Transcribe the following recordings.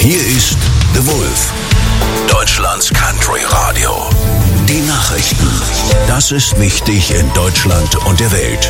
Hier ist The Wolf, Deutschlands Country Radio. Die Nachrichten. Das ist wichtig in Deutschland und der Welt.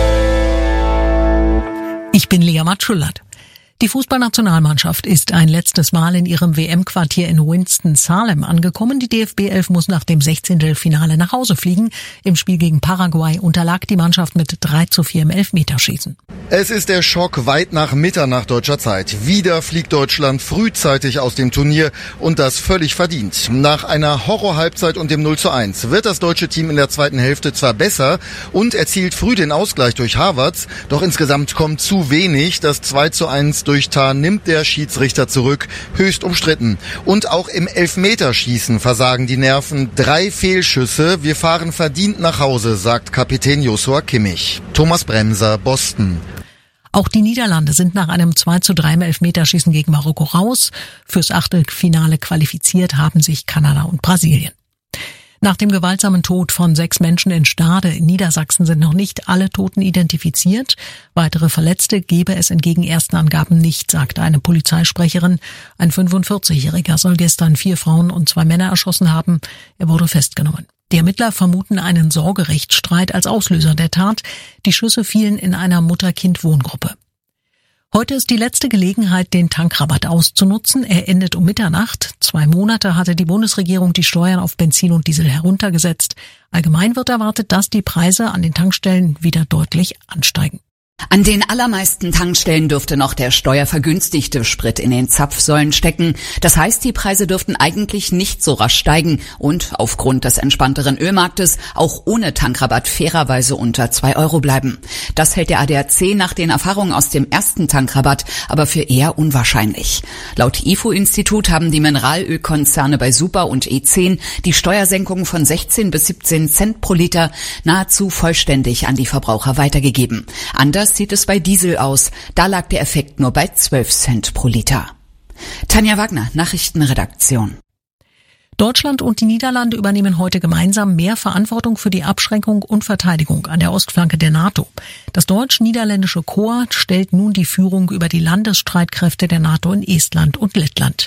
Ich bin Lea Matschulat. Die Fußballnationalmannschaft ist ein letztes Mal in ihrem WM-Quartier in Winston-Salem angekommen. Die DFB 11 muss nach dem 16. Finale nach Hause fliegen. Im Spiel gegen Paraguay unterlag die Mannschaft mit 3:4 im Elfmeterschießen. Es ist der Schock weit nach Mitternacht deutscher Zeit. Wieder fliegt Deutschland frühzeitig aus dem Turnier und das völlig verdient. Nach einer Horror-Halbzeit und dem 0:1 wird das deutsche Team in der zweiten Hälfte zwar besser und erzielt früh den Ausgleich durch Havertz, doch insgesamt kommt zu wenig. Das 2:1 durch Tah nimmt der Schiedsrichter zurück, höchst umstritten. Und auch im Elfmeterschießen versagen die Nerven. 3 Fehlschüsse, wir fahren verdient nach Hause, sagt Kapitän Joshua Kimmich. Thomas Bremser, Boston. Auch die Niederlande sind nach einem 2:3 im Elfmeterschießen gegen Marokko raus. Fürs Achtelfinale qualifiziert haben sich Kanada und Brasilien. Nach dem gewaltsamen Tod von 6 Menschen in Stade in Niedersachsen sind noch nicht alle Toten identifiziert. Weitere Verletzte gebe es entgegen ersten Angaben nicht, sagte eine Polizeisprecherin. Ein 45-Jähriger soll gestern 4 Frauen und 2 Männer erschossen haben. Er wurde festgenommen. Die Ermittler vermuten einen Sorgerechtsstreit als Auslöser der Tat. Die Schüsse fielen in einer Mutter-Kind-Wohngruppe. Heute ist die letzte Gelegenheit, den Tankrabatt auszunutzen. Er endet um Mitternacht. 2 Monate hatte die Bundesregierung die Steuern auf Benzin und Diesel heruntergesetzt. Allgemein wird erwartet, dass die Preise an den Tankstellen wieder deutlich ansteigen. An den allermeisten Tankstellen dürfte noch der steuervergünstigte Sprit in den Zapfsäulen stecken. Das heißt, die Preise dürften eigentlich nicht so rasch steigen und aufgrund des entspannteren Ölmarktes auch ohne Tankrabatt fairerweise unter 2 Euro bleiben. Das hält der ADAC nach den Erfahrungen aus dem ersten Tankrabatt aber für eher unwahrscheinlich. Laut IFO-Institut haben die Mineralölkonzerne bei Super und E10 die Steuersenkung von 16 bis 17 Cent pro Liter nahezu vollständig an die Verbraucher weitergegeben. Anders sieht es bei Diesel aus. Da lag der Effekt nur bei 12 Cent pro Liter. Tanja Wagner, Nachrichtenredaktion. Deutschland und die Niederlande übernehmen heute gemeinsam mehr Verantwortung für die Abschreckung und Verteidigung an der Ostflanke der NATO. Das deutsch-niederländische Korps stellt nun die Führung über die Landesstreitkräfte der NATO in Estland und Lettland.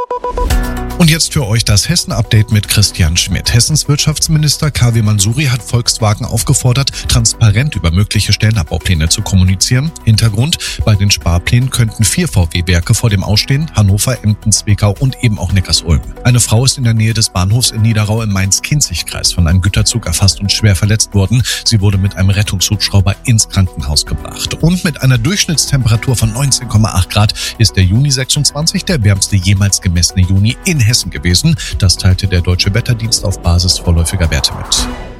Und jetzt für euch das Hessen-Update mit Christian Schmidt. Hessens Wirtschaftsminister K.W. Mansouri hat Volkswagen aufgefordert, transparent über mögliche Stellenabbaupläne zu kommunizieren. Hintergrund: Bei den Sparplänen könnten 4 VW-Werke vor dem Ausstehen: Hannover, Emden, Zwickau und eben auch Neckarsulm. Eine Frau ist in der Nähe des Bahnhofs in Niederau im Main-Kinzig-Kreis von einem Güterzug erfasst und schwer verletzt worden. Sie wurde mit einem Rettungshubschrauber ins Krankenhaus gebracht. Und mit einer Durchschnittstemperatur von 19,8 Grad ist der Juni 26 der wärmste jemals gemessene Juni in Hessen gewesen. Das teilte der Deutsche Wetterdienst auf Basis vorläufiger Werte mit.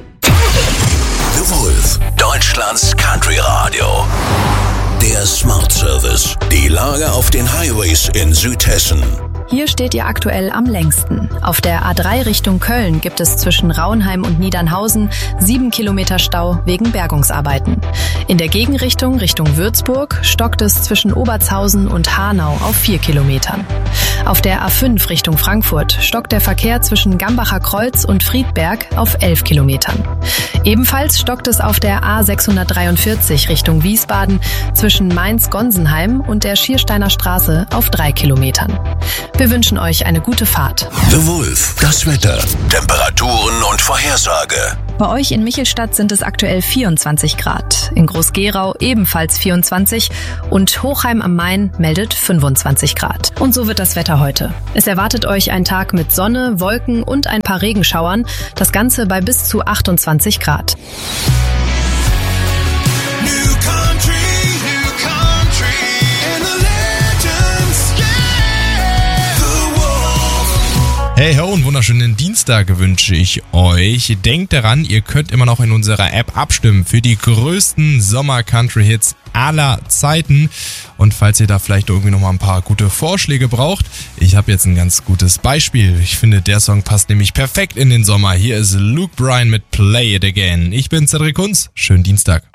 The Wolf, Deutschlands Country Radio. Der Smart Service. Die Lage auf den Highways in Südhessen. Hier steht ihr aktuell am längsten. Auf der A3 Richtung Köln gibt es zwischen Rauenheim und Niedernhausen 7 Kilometer Stau wegen Bergungsarbeiten. In der Gegenrichtung Richtung Würzburg stockt es zwischen Obertshausen und Hanau auf 4 Kilometern. Auf der A5 Richtung Frankfurt stockt der Verkehr zwischen Gambacher Kreuz und Friedberg auf 11 Kilometern. Ebenfalls stockt es auf der A643 Richtung Wiesbaden zwischen Mainz-Gonsenheim und der Schiersteiner Straße auf 3 Kilometern. Wir wünschen euch eine gute Fahrt. The Wolf, das Wetter, Temperaturen und Vorhersage. Bei euch in Michelstadt sind es aktuell 24 Grad. In Groß-Gerau ebenfalls 24 und Hochheim am Main meldet 25 Grad. Und so wird das Wetter heute. Es erwartet euch ein Tag mit Sonne, Wolken und ein paar Regenschauern. Das Ganze bei bis zu 28 Grad. Hey ho und wunderschönen Dienstag wünsche ich euch. Denkt daran, ihr könnt immer noch in unserer App abstimmen für die größten Sommer-Country-Hits aller Zeiten. Und falls ihr da vielleicht irgendwie noch mal ein paar gute Vorschläge braucht, ich habe jetzt ein ganz gutes Beispiel. Ich finde, der Song passt nämlich perfekt in den Sommer. Hier ist Luke Bryan mit Play It Again. Ich bin Cedric Kunz. Schönen Dienstag.